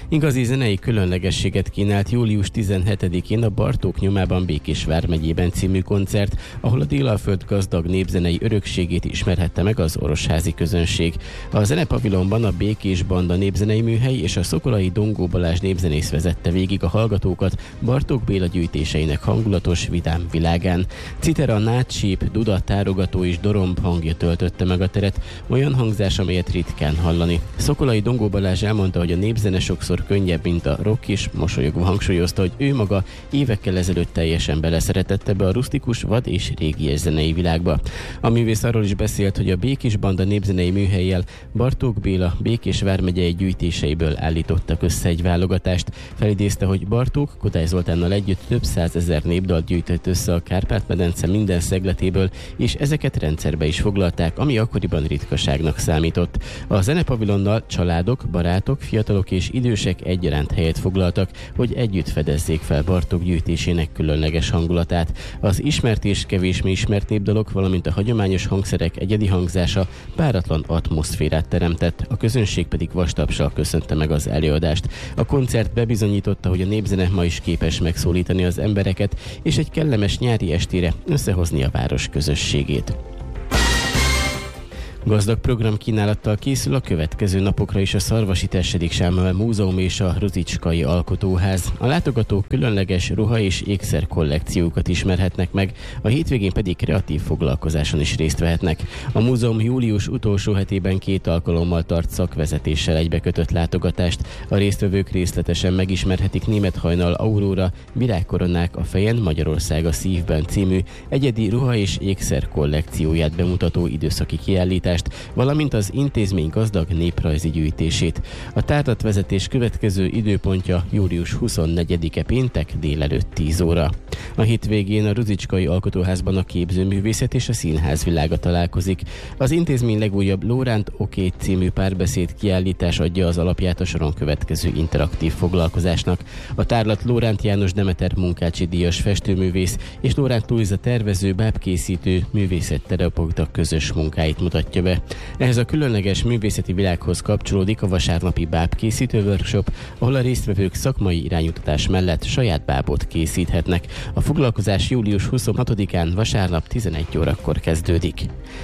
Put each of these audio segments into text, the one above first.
Igazi zenei különlegességet kínált július 17-én a Bartók nyomában Békés vármegyében című koncert, ahol a Délalföld gazdag népzenei örökségét ismerhette meg az orosházi közönség. A zenepavilonban a Békés Banda népzenei műhely és a szokolai Dongó Balázs népzenész vezette végig a hallgatókat Bartók Béla gyűjtéseinek hangulatos, vidám világán. Citera, nátsíp, duda, tárogató és doromb hangja töltötte meg a teret, olyan hangzás, amelyet ritkán hallani. Szokolai Dongó Balázs elmondta, hogy a népzene sokszor könnyebb, mint a rock, is mosolyogva hangsúlyozta, hogy ő maga évekkel ezelőtt teljesen beleszeretett ebbe a rusztikus, vad és régies zenei világba. A művész arról is beszélt, hogy a Békés Banda népzenei műhellyel Bartók Béla Békés vármegyei gyűjtéseiből állítottak össze egy válogatást. Felidézte, hogy Bartók Kodály Zoltánnal együtt több százezer népdalt gyűjtött össze a Kárpát-medence minden szegletéből, és ezeket rendszerbe is foglalták, ami akkoriban ritkaságnak számított. A zenepavilonnal családok, barátok, fiatalok és idősek egyaránt helyet foglaltak, hogy együtt fedezzék fel Bartók gyűjtésének különleges hangulatát. Az ismert és kevésbé ismert népdalok, valamint a hagyományos hangszerek egyedi hangzása páratlan atmoszférát teremtett, a közönség pedig vastapsal köszönte meg az előadást. A koncert bebizonyította, hogy a népzene ma is képes megszólítani az embereket, és egy kellemes nyári estére összehozni a város közösségét. Gazdag programkínálattal készül a következő napokra is a Szarvasi Tessedik Sámuel Múzeum és a Ruzicskai Alkotóház. A látogatók különleges ruha- és ékszer kollekciókat ismerhetnek meg, a hétvégén pedig kreatív foglalkozáson is részt vehetnek. A múzeum július utolsó hetében 2 alkalommal tart szakvezetéssel egybekötött látogatást. A résztvevők részletesen megismerhetik Némethajnal Aurora Virágkoronák a fejen, Magyarország a szívben című egyedi ruha- és ékszer kollekcióját bemutató időszaki kiállítást, valamint az intézmény gazdag néprajzi gyűjtését. A tárlatvezetés következő időpontja július 24-e péntek délelőtt 10 óra. A hétvégén a Ruzicskai Alkotóházban a képzőművészet és a színház világa találkozik. Az intézmény legújabb Lóránt Oké című párbeszéd kiállítás adja az alapját a soron következő interaktív foglalkozásnak. A tárlat Lóránt János Demeter Munkácsi díjas festőművész és Lóránt Lujza tervező, bábkészítő, művészetterapeuta közös munkáit mutatja be. Ehhez a különleges művészeti világhoz kapcsolódik a vasárnapi bábkészítő workshop, ahol a résztvevők szakmai iránymutatás mellett saját bábot készíthetnek. A foglalkozás július 26-án vasárnap 11 órakor kezdődik.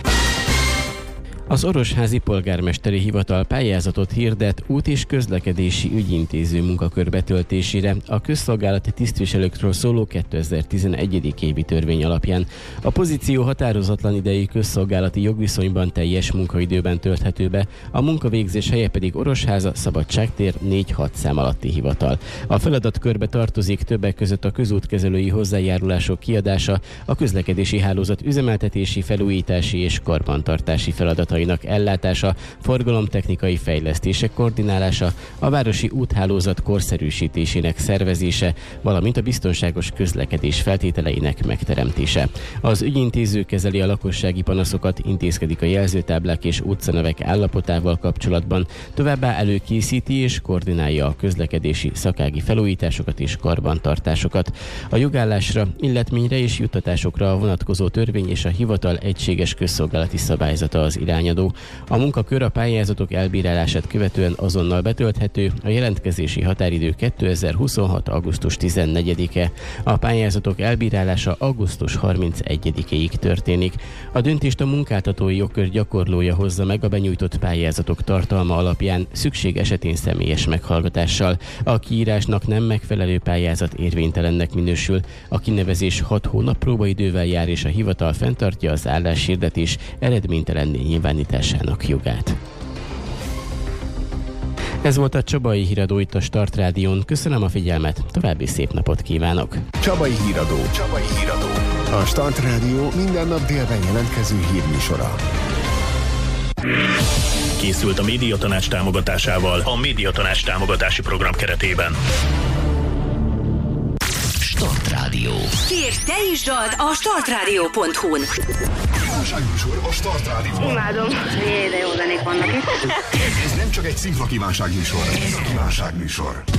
Az Orosházi Polgármesteri Hivatal pályázatot hirdet út- és közlekedési ügyintéző munkakör betöltésére a közszolgálati tisztviselőkről szóló 2011. évi törvény alapján. A pozíció határozatlan idejű közszolgálati jogviszonyban teljes munkaidőben tölthető be, a munkavégzés helye pedig Orosháza, Szabadságtér 4-6 szám alatti hivatal. A feladatkörbe tartozik többek között a közútkezelői hozzájárulások kiadása, a közlekedési hálózat üzemeltetési, felújítási és karbantartási feladata ellátása, forgalomtechnikai fejlesztések koordinálása, a városi úthálózat korszerűsítésének szervezése, valamint a biztonságos közlekedés feltételeinek megteremtése. Az ügyintéző kezeli a lakossági panaszokat, intézkedik a jelzőtáblák és utcanevek állapotával kapcsolatban, továbbá előkészíti és koordinálja a közlekedési szakági felújításokat és karbantartásokat. A jogállásra, illetményre és juttatásokra a vonatkozó törvény és a hivatal egységes közszolgálati szabályzata az irányadó. A munkakör a pályázatok elbírálását követően azonnal betölthető, a jelentkezési határidő 2026. augusztus 14-e. A pályázatok elbírálása augusztus 31-ig történik. A döntést a munkáltatói jogkör gyakorlója hozza meg a benyújtott pályázatok tartalma alapján, szükség esetén személyes meghallgatással. A kiírásnak nem megfelelő pályázat érvénytelennek minősül. A kinevezés 6 hónap próbaidővel jár, és a hivatal fenntartja az álláshirdetés eredménytelenné nyilvánításának jogát. Ez volt a Csabai Híradó itt a Start Rádión. Köszönöm a figyelmet, további szép napot kívánok! Csabai Híradó. A Start Rádió minden nap délben jelentkező hírműsora. Készült a Médiatanács támogatásával a Médiatanács támogatási program keretében. Start Rádió. Kérj, te is dalt a startradio.hu-n. Kívánságműsor a Start Rádióban. Imádom. Jé, de jó zenék vannak itt. Ez nem csak egy szimpla kívánságműsor, ez a kívánságműsor.